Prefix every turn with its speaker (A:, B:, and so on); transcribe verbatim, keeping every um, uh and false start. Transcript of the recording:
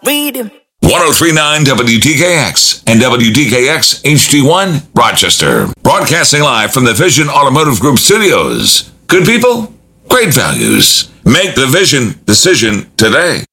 A: Read him.
B: ten thirty-nine W D K X and W D K X H D one, Rochester. Broadcasting live from the Vision Automotive Group studios. Good people, great values. Make the Vision decision today.